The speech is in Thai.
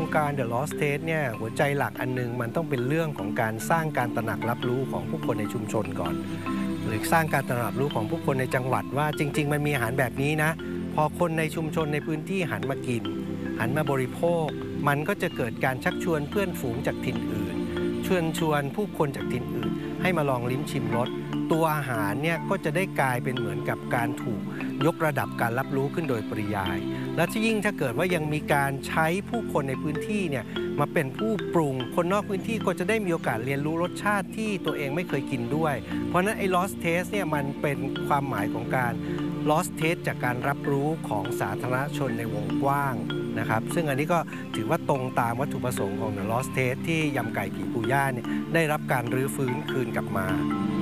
การ The Lost Taste เนี่ยหัวใจหลักอันนึงมันต้องเป็นเรื่องของการสร้างการตระหนักรับรู้ของผู้คนในชุมชนก่อนหรือสร้างการตระหนักรู้ของผู้คนในจังหวัดว่าจริงๆมันมีอาหารแบบนี้นะพอคนในชุมชนในพื้นที่หันมากินหันมาบริโภคมันก็จะเกิดการชักชวนเพื่อนฝูงจากถิ่นอื่นเชิญชวนผู้คนจากถิ่นอื่นให้มาลองลิ้มชิมรสตัวอาหารเนี่ยก็จะได้กลายเป็นเหมือนกับการถูกยกระดับการรับรู้ขึ้นโดยปริยายและที่ยิ่งถ้าเกิดว่ายังมีการใช้ผู้คนในพื้นที่เนี่ยมาเป็นผู้ปรุงคนนอกพื้นที่ก็จะได้มีโอกาสเรียนรู้รสชาติที่ตัวเองไม่เคยกินด้วยเพราะนั้นไอ้ lost taste เนี่ยมันเป็นความหมายของการ lost taste จากการรับรู้ของสาธารณชนในวงกว้างนะครับซึ่งอันนี้ก็ถือว่าตรงตามวัตถุประสงค์ของ The Lost Taste ที่ยำไก่ผีปู่ย่าเนี่ยได้รับการรื้อฟื้นคืนกลับมา